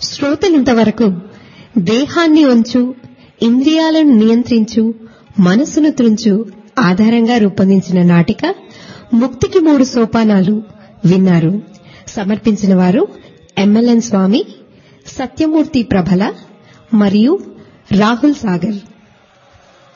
శ్రోతలింతవరకు దేహాన్ని వంచు, ఇంద్రియాలను నియంత్రించు, మనసును త్రుంచు ఆధారంగా రూపొందించిన నాటిక ముక్తికి 3 సోపానాలు విన్నారు. సమర్పించిన వారు MLN స్వామి, సత్యమూర్తి ప్రభల మరియు రాహుల్ సాగర్.